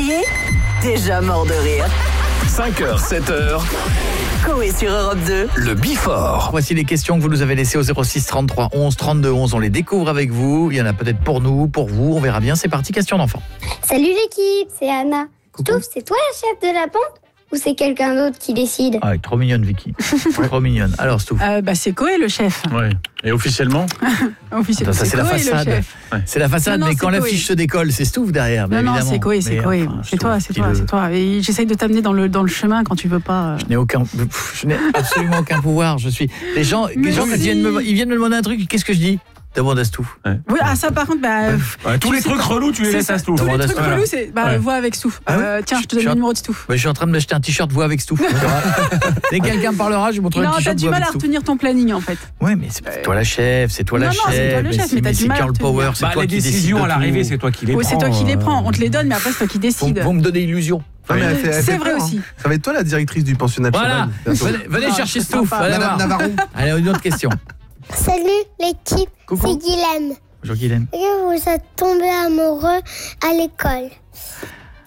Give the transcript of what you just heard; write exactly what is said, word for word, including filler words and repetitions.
réveillé, déjà mort de rire. cinq heures, sept heures. Coé sur Europe deux. Le Before. Voici les questions que vous nous avez laissées au zéro six trente-trois onze trente-deux onze. On les découvre avec vous. Il y en a peut-être pour nous, pour vous. On verra bien. C'est parti, question d'enfant. Salut l'équipe, c'est Anna. Stouff, c'est toi la chef de la bande ou c'est quelqu'un d'autre qui décide? Ah, trop mignonne, Vicky. Trop mignonne. Alors, Stouff. Euh, bah, c'est Coé le chef. Ouais. Et officiellement Officiellement, Attends, ça, c'est la Coé, le façade. chef. Ouais. C'est la façade, Non, non, mais c'est quand Coé. l'affiche se décolle, c'est Stouff derrière. Non, non, évidemment. c'est Coé, c'est Mais Coé. enfin, c'est toi, c'est toi, Stouff, c'est toi. Et j'essaye de t'amener dans le, dans le chemin quand tu veux pas. Je n'ai aucun, je n'ai absolument aucun pouvoir. Je suis. Les gens, les Mais gens quand ils si. viennent me, ils viennent me demander un truc. Qu'est-ce que je dis? Demande à Stouff. Oui, ah, ça, par contre, bah. Ouais, tous les trucs relous, tu les laisses à Stouff. Tous les Demande à trucs Stouff. relous, c'est. Bah, Ouais. vois avec Stouff. Ah ouais Euh, Tiens, je te donne Je le suis numéro de Stouff. Bah, je suis en train de m'acheter un t-shirt voix avec Stouff. Dès que quelqu'un parlera, je lui montrerai Non, le t'as t-shirt du voix mal avec à Stouff. retenir ton planning, en fait. Ouais, mais c'est c'est toi la chef, c'est toi Non, la non, chef. c'est toi le chef, mais t'as c'est du mal à Carl retenir. Power, c'est Bah, toi les qui décide décisions de à l'arrivée, tout. c'est toi qui les Oui, prends. c'est toi qui les euh. prends. On te les donne, mais après, c'est toi qui Vous, décides. vous me donnez illusion. Non, mais elle fait- elle C'est fait vrai peur, aussi. hein. Ça va être toi la directrice du pensionnat de Voilà. Chabannes, bientôt. Venez, venez Ah, chercher c'est Stouff. sympa. allez Madame voir. Navarro. Allez, une autre question. Salut l'équipe, Coucou. c'est Guilhem. Bonjour Guylaine. Et vous êtes tombé amoureux à l'école?